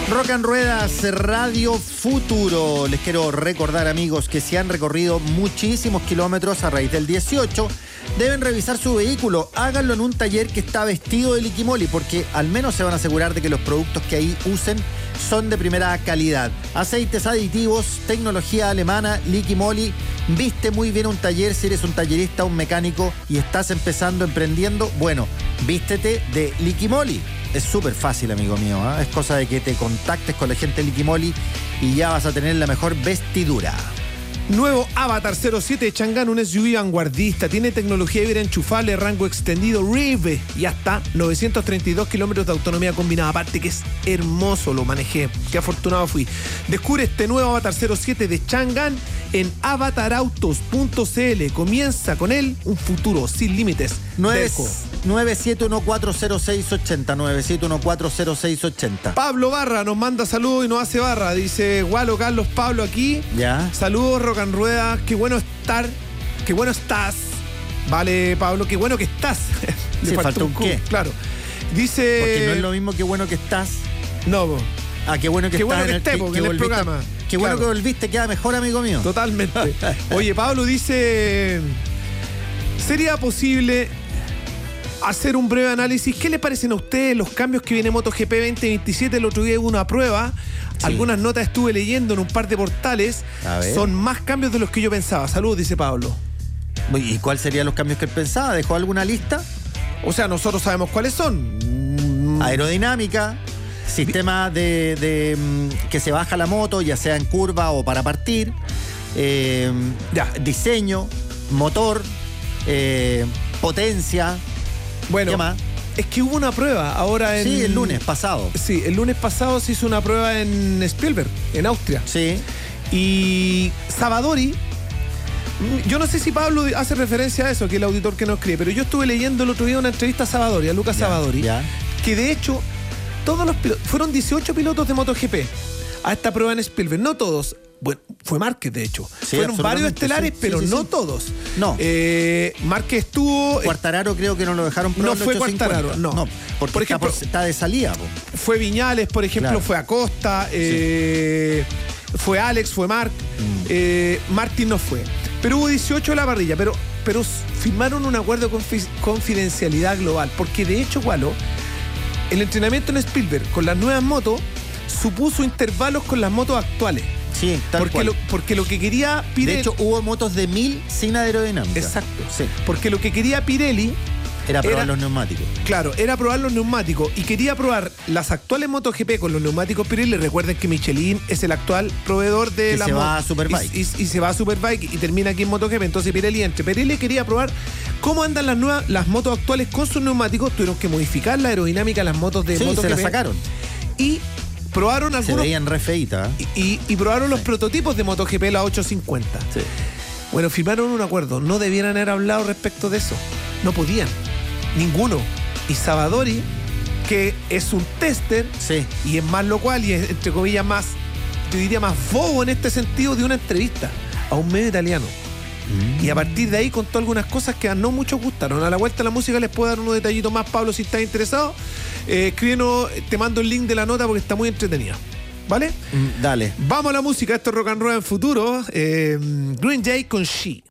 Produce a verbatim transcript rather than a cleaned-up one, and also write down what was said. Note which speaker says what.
Speaker 1: Rock and Ruedas Radio Futuro. Les quiero recordar, amigos, que si han recorrido muchísimos kilómetros a raíz del dieciocho, deben revisar su vehículo. Háganlo en un taller que está vestido de Liquimoli, porque al menos se van a asegurar de que los productos que ahí usen son de primera calidad. Aceites aditivos, tecnología alemana, Liquimoli. Viste muy bien un taller si eres un tallerista, un mecánico y estás empezando, emprendiendo. Bueno, vístete de Liquimoli. Es súper fácil, amigo mío, ¿eh? Es cosa de que te contactes con la gente de Liquimoli y ya vas a tener la mejor vestidura.
Speaker 2: Nuevo Avatar cero siete de Chang'an, un S U V vanguardista, tiene tecnología híbrida enchufable, rango extendido, R I V y hasta novecientos treinta y dos kilómetros de autonomía combinada. Aparte que es hermoso, lo manejé, qué afortunado fui. Descubre este nuevo Avatar cero siete de Chang'an en avatar autos punto c l. Comienza con él un futuro sin límites.
Speaker 1: nueve siete uno cuatro cero seis ocho cero, nueve siete uno cuatro cero seis ocho cero.
Speaker 2: Pablo Barra nos manda saludos y nos hace barra. Dice, Gualo Carlos Pablo aquí.
Speaker 1: Ya.
Speaker 2: Saludos, Rock and Rueda. Qué bueno estar. Qué bueno estás. Vale, Pablo, qué bueno que estás.
Speaker 1: Le sí, faltó un qué.
Speaker 2: Claro. Dice.
Speaker 1: Porque no es lo mismo que bueno que estás.
Speaker 2: No, po.
Speaker 1: Ah, qué bueno que
Speaker 2: qué
Speaker 1: estás
Speaker 2: bueno que
Speaker 1: en el,
Speaker 2: esté,
Speaker 1: que,
Speaker 2: porque
Speaker 1: que
Speaker 2: en el
Speaker 1: volviste,
Speaker 2: programa.
Speaker 1: Qué bueno
Speaker 2: claro.
Speaker 1: que volviste, queda mejor, amigo mío.
Speaker 2: Totalmente. Oye, Pablo dice, ¿sería posible hacer un breve análisis? ¿Qué le parecen a ustedes los cambios que viene MotoGP veinte veintisiete? El otro día hubo una prueba. Sí. Algunas notas estuve leyendo en un par de portales. Son más cambios de los que yo pensaba. Saludos, dice Pablo.
Speaker 1: ¿Y cuáles serían los cambios que él pensaba? ¿Dejó alguna lista?
Speaker 2: O sea, nosotros sabemos cuáles son.
Speaker 1: Aerodinámica, sistema de, de que se baja la moto, ya sea en curva o para partir, eh,
Speaker 2: ya.
Speaker 1: diseño, motor, eh, potencia.
Speaker 2: Bueno,
Speaker 1: ¿qué más?
Speaker 2: Es que hubo una prueba ahora en...
Speaker 1: Sí, el lunes pasado.
Speaker 2: Sí, el lunes pasado se hizo una prueba en Spielberg, en Austria.
Speaker 1: Sí.
Speaker 2: Y Savadori, yo no sé si Pablo hace referencia a eso, que es el auditor que nos escribe, pero yo estuve leyendo el otro día una entrevista a Savadori, a Lucas ya, Savadori, ya. que de hecho, todos los pilotos, fueron dieciocho pilotos de MotoGP a esta prueba en Spielberg, no todos. Bueno, fue Márquez, de hecho. Sí, fueron varios estelares, sí, pero sí, sí, no sí. todos.
Speaker 1: No.
Speaker 2: Eh, Márquez estuvo...
Speaker 1: Quartararo creo que no lo dejaron probar.
Speaker 2: No fue Quartararo, no.
Speaker 1: no. Porque por ejemplo, está, está de salida. Po.
Speaker 2: Fue Viñales, por ejemplo, claro. fue Acosta, eh, sí. fue Alex, fue Marc. Mm. Eh, Martín no fue. Pero hubo dieciocho en la parrilla, pero, pero firmaron un acuerdo de confidencialidad global. Porque de hecho, Gualo, el entrenamiento en Spielberg con las nuevas motos supuso intervalos con las motos actuales.
Speaker 1: Sí, tal
Speaker 2: porque
Speaker 1: cual.
Speaker 2: Lo, porque lo que quería Pirelli...
Speaker 1: De hecho, hubo motos de mil sin aerodinámica.
Speaker 2: Exacto.
Speaker 1: Sí.
Speaker 2: Porque lo que quería Pirelli...
Speaker 1: Era probar era, los neumáticos.
Speaker 2: Claro, era probar los neumáticos. Y quería probar las actuales MotoGP con los neumáticos Pirelli. Recuerden que Michelin es el actual proveedor de la
Speaker 1: moto. Y se
Speaker 2: moto.
Speaker 1: va a Superbike.
Speaker 2: Y, y, y se va a Superbike y termina aquí en MotoGP. Entonces Pirelli entre. Pirelli quería probar cómo andan las nuevas, las motos actuales con sus neumáticos. Tuvieron que modificar la aerodinámica de las motos de
Speaker 1: sí,
Speaker 2: MotoGP.
Speaker 1: se la sacaron.
Speaker 2: Y... probaron algunos,
Speaker 1: se veían re feitas.
Speaker 2: ¿eh? y, y, y probaron sí. los prototipos de MotoGP, la ochocientos cincuenta.
Speaker 1: Sí.
Speaker 2: Bueno, firmaron un acuerdo. No debieran haber hablado respecto de eso. No podían. Ninguno. Y Savadori, que es un tester,
Speaker 1: sí.
Speaker 2: y es más lo cual, y es, entre comillas, más, yo diría, más bobo en este sentido, de una entrevista a un medio italiano. Mm. Y a partir de ahí contó algunas cosas que a no muchos gustaron. A la vuelta de la música les puedo dar unos detallitos más, Pablo, si estás interesado. Eh, escríbenos, te mando el link de la nota porque está muy entretenida. ¿Vale?
Speaker 1: Mm, dale.
Speaker 2: Vamos a la música. Esto es Rock and Roll en futuro. Eh, Green Day con She.